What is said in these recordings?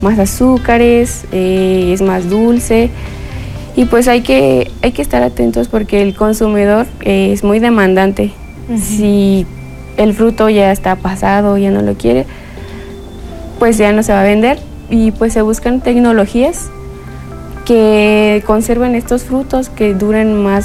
más azúcares, es más dulce. Y pues hay que estar atentos porque el consumidor es muy demandante. Si el fruto ya está pasado, ya no lo quiere, pues ya no se va a vender. Y pues se buscan tecnologías que conserven estos frutos, que duren más,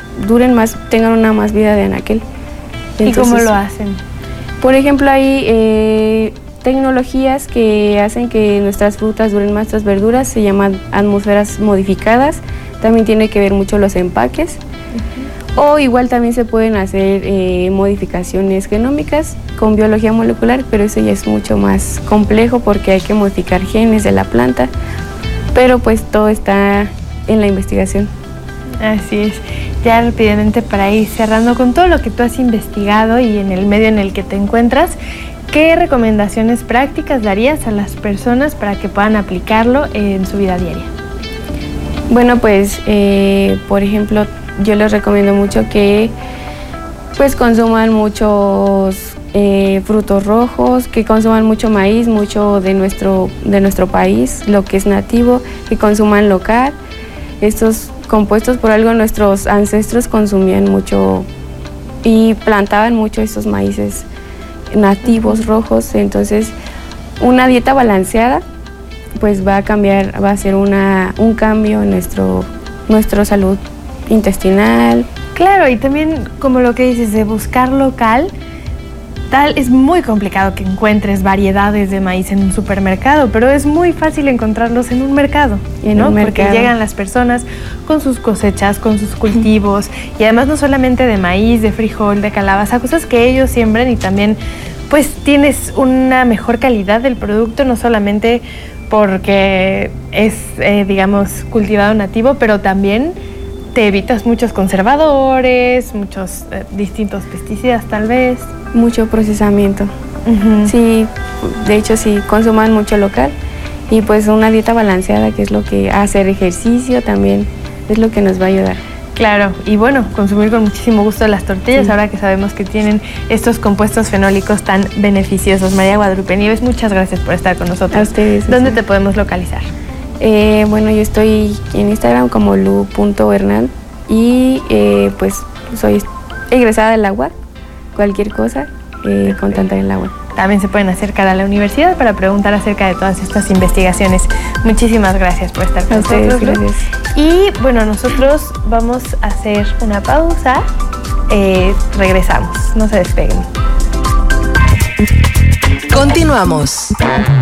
tengan una más vida de anaquel. Entonces, ¿y cómo lo hacen? Por ejemplo, hay tecnologías que hacen que nuestras frutas duren más, nuestras verduras, se llaman atmósferas modificadas. También tiene que ver mucho los empaques. O igual también se pueden hacer modificaciones genómicas con biología molecular, pero eso ya es mucho más complejo porque hay que modificar genes de la planta, pero pues todo está en la investigación. Así es. Ya rápidamente, para ir cerrando con todo lo que tú has investigado y en el medio en el que te encuentras, ¿qué recomendaciones prácticas darías a las personas para que puedan aplicarlo en su vida diaria? Bueno, pues por ejemplo, yo les recomiendo mucho que pues consuman muchos frutos rojos, que consuman mucho maíz, mucho de nuestro país, lo que es nativo, que consuman local. Estos compuestos, por algo nuestros ancestros consumían mucho y plantaban mucho estos maíces nativos rojos. Entonces una dieta balanceada pues va a hacer un cambio en nuestra salud intestinal. Claro, y también como lo que dices de buscar local, es muy complicado que encuentres variedades de maíz en un supermercado, pero es muy fácil encontrarlos en un mercado, ¿no? Porque llegan las personas con sus cosechas, con sus cultivos, y además no solamente de maíz, de frijol, de calabaza, cosas que ellos siembran, y también pues tienes una mejor calidad del producto, no solamente porque es, digamos, cultivado nativo, pero también te evitas muchos conservadores, muchos distintos pesticidas tal vez. Mucho procesamiento. Sí, de hecho sí, consuman mucho local y pues una dieta balanceada, que es lo que hacer ejercicio también es lo que nos va a ayudar. Claro, y bueno, consumir con muchísimo gusto las tortillas, ahora que sabemos que tienen estos compuestos fenólicos tan beneficiosos. María Guadalupe Nieves, muchas gracias por estar con nosotros. A ustedes. ¿Dónde te podemos localizar? Bueno, yo estoy en Instagram como lu.hernán y pues soy egresada de la UAC. Cualquier cosa, contactar en la web. También se pueden acercar a la universidad para preguntar acerca de todas estas investigaciones. Muchísimas gracias por estar con nosotros. Gracias. Y bueno, nosotros vamos a hacer una pausa. Regresamos, no se despeguen. Continuamos.